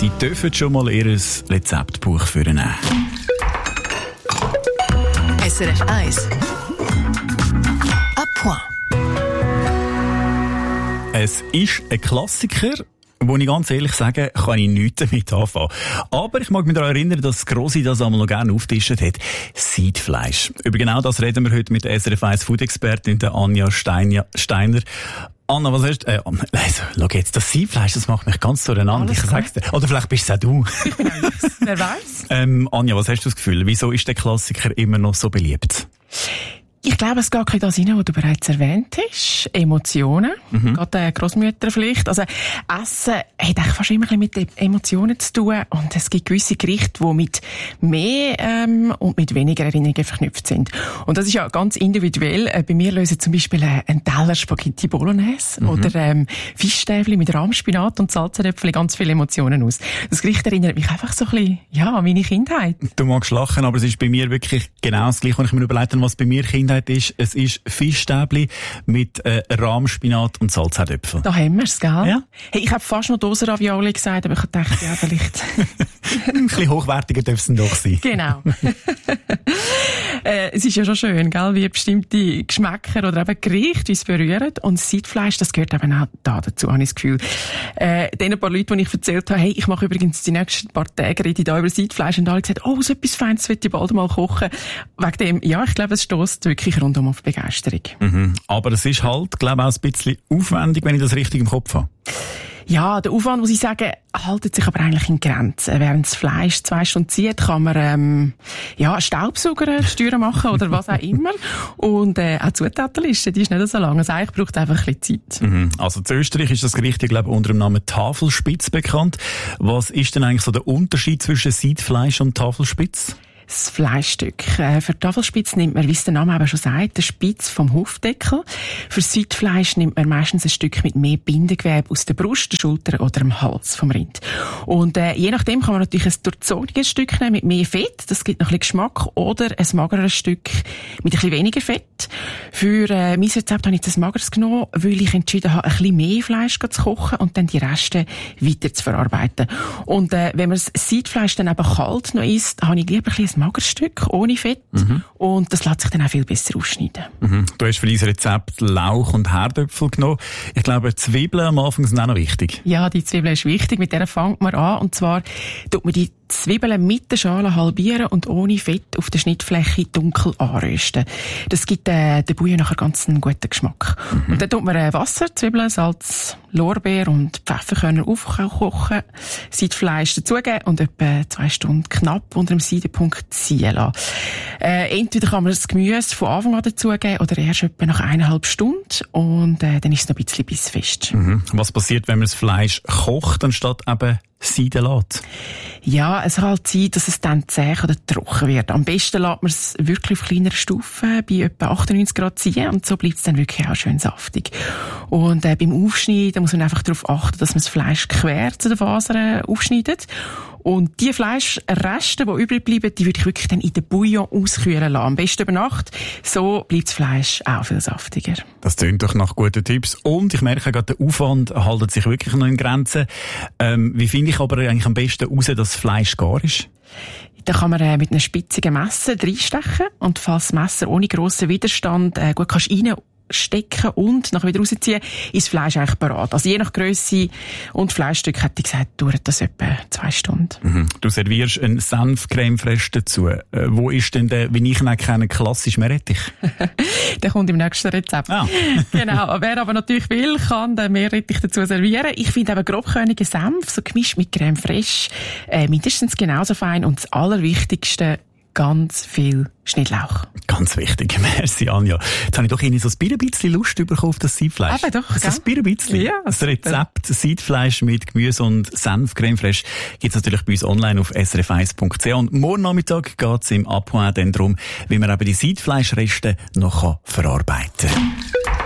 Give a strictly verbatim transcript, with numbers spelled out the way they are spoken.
Sie dürfen schon mal Ihr Rezeptbuch führen. S R F eins. À point. Es ist ein Klassiker, wo ich ganz ehrlich sage, kann ich nichts damit anfangen. Aber ich mag mich daran erinnern, dass Grossi das einmal noch gerne aufgetischt hat. Seidfleisch. Über genau das reden wir heute mit der S R F eins Food-Expertin, der Anja Steiner. Anna, was hast du? Äh, also, schau jetzt, das Seidfleisch, das macht mich ganz durcheinander. Ich sag's dir. Oder vielleicht bist es auch du. Ich bin auch wer weiß. ähm, Anja, was hast du das Gefühl? Wieso ist der Klassiker immer noch so beliebt? Ich glaube, es geht das rein, was du bereits erwähnt hast. Emotionen. Mhm. Gerade äh, Grossmütter vielleicht. Also, Essen hat eigentlich fast immer ein bisschen mit Emotionen zu tun. Und es gibt gewisse Gerichte, die mit mehr ähm, und mit weniger Erinnerungen verknüpft sind. Und das ist ja ganz individuell. Äh, bei mir lösen zum Beispiel äh, ein Teller Spaghetti Bolognese mhm. oder ähm, Fischstäbchen mit Rahmspinat und Salzröpfchen ganz viele Emotionen aus. Das Gericht erinnert mich einfach so ein bisschen, ja, an meine Kindheit. Du magst lachen, aber es ist bei mir wirklich genau das Gleiche. Und ich mir überlegt, was bei mir Kindheit ist, es ist Fischstäbli mit äh, Rahmspinat und Salzherdöpfel. Da haben wir es, gell? Ja. Hey, ich habe fast noch Dosenravioli gesagt, aber ich dachte, ja, vielleicht... Ein bisschen hochwertiger dürfen es doch sein. Genau. äh, es ist ja schon schön, gell, wie bestimmte Geschmäcker oder eben Gerichte uns berühren. Und Seidfleisch, das gehört eben auch da dazu, habe ich das Gefühl. Äh, den paar Leuten, die ich erzählt habe, hey, ich mache übrigens die nächsten paar Tage rede ich da über Seidfleisch, und alle gesagt, oh, so etwas Feines will ich bald mal kochen. Wegen dem, ja, ich glaube, es stösst wirklich rundum auf Begeisterung. Mhm. Aber es ist halt, glaube ich, auch ein bisschen aufwendig, wenn ich das richtig im Kopf habe. Ja, der Aufwand, muss ich sagen, haltet sich aber eigentlich in Grenzen. Während das Fleisch zwei Stunden zieht, kann man ähm, ja, Staubsauger Steuern machen oder was auch immer. Und äh, auch die Zutatenliste, die ist nicht so lang. Also eigentlich braucht es einfach ein bisschen Zeit. Mhm. Also in Österreich ist das Gericht, ich glaube, unter dem Namen Tafelspitz bekannt. Was ist denn eigentlich so der Unterschied zwischen Seidfleisch und Tafelspitz? Das Fleischstück. Äh, für die Tafelspitz nimmt man, wie es der Name eben schon sagt, den Spitz vom Hufdeckel. Für das Seidfleisch nimmt man meistens ein Stück mit mehr Bindegewebe aus der Brust, der Schulter oder dem Hals vom Rind. Und äh, je nachdem kann man natürlich ein durchzogenes Stück nehmen mit mehr Fett, das gibt noch ein bisschen Geschmack, oder ein mageres Stück mit ein bisschen weniger Fett. Für äh, mein Rezept habe ich jetzt ein mageres genommen, weil ich entschieden habe, ein bisschen mehr Fleisch zu kochen und dann die Reste weiter zu verarbeiten. Und äh, wenn man das Seidfleisch dann eben kalt noch isst, habe ich lieber ein bisschen ein mageres Stück, ohne Fett. Mhm. Und das lässt sich dann auch viel besser ausschneiden. Mhm. Du hast für dein Rezept Lauch und Herdöpfel genommen. Ich glaube, Zwiebeln am Anfang sind auch noch wichtig. Ja, die Zwiebeln ist wichtig. Mit der fängt man an. Und zwar tut man die Zwiebeln mit der Schale halbieren und ohne Fett auf der Schnittfläche dunkel anrösten. Das gibt äh, der Bouillon nachher ganz einen guten Geschmack. Mhm. Und dann tut man äh, Wasser, Zwiebeln, Salz, Lorbeer und Pfefferkörner aufkochen, Seidfleisch dazugeben und etwa zwei Stunden knapp unter dem Seidenpunkt ziehen lassen. Äh, entweder kann man das Gemüse von Anfang an dazugeben oder erst etwa nach eineinhalb Stunden, und äh, dann ist es noch ein bisschen bissfest. Mhm. Was passiert, wenn man das Fleisch kocht, anstatt eben Seiden lässt? Ja, es kann halt sein, dass es dann zäh oder trocken wird. Am besten lässt man es wirklich auf kleinerer Stufe bei etwa achtundneunzig Grad ziehen, und so bleibt es dann wirklich auch schön saftig. Und äh, beim Aufschneiden muss man einfach darauf achten, dass man das Fleisch quer zu den Fasern aufschneidet. Und die Fleischreste, die übrig bleiben, die würde ich wirklich dann in den Bouillon auskühlen lassen. Am besten über Nacht. So bleibt das Fleisch auch viel saftiger. Das klingt doch nach guten Tipps. Und ich merke gerade, der Aufwand hält sich wirklich noch in Grenzen. Ähm, wie finde ich aber eigentlich am besten raus, dass das Fleisch gar ist? Da kann man äh, mit einem spitzigen Messer reinstechen. Und falls das Messer ohne grossen Widerstand äh, gut kannst rein stecken und nachher wieder rausziehen, ist das Fleisch eigentlich parat. Also je nach Grösse und Fleischstück, hätte ich gesagt, dauert das etwa zwei Stunden. Mhm. Du servierst einen Senf-Creme fraiche dazu. Äh, wo ist denn der, wie ich ihn kenne, klassisch Meerrettich? Der kommt im nächsten Rezept. Ah. Genau. Wer aber natürlich will, kann den Meerrettich dazu servieren. Ich finde eben grobkörnigen Senf, so gemischt mit Creme fraiche, äh, mindestens genauso fein, und das Allerwichtigste, ganz viel Schnittlauch. Ganz wichtig. Merci, Anja. Jetzt habe ich doch irgendwie so ein bisschen Lust bekommen auf das Seidfleisch. Aber doch, also ein bisschen. Ja, das Rezept Seidfleisch mit Gemüse und Senf Creme fraiche gibt es natürlich bei uns online auf s r f eins punkt c h. Und morgen Nachmittag geht es im À point dann darum, wie man eben die Seidfleischreste noch verarbeiten kann.